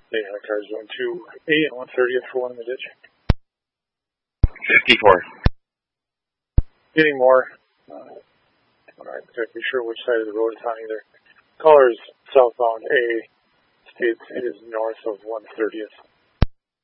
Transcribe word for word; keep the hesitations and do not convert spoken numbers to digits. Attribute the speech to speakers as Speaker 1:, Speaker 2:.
Speaker 1: Yeah, the car's going to A and one thirtieth for one in the ditch.
Speaker 2: fifty-four.
Speaker 1: Getting more. Uh, I'm not exactly sure which side of the road it's on either. Caller is southbound A. States it is north of one thirtieth.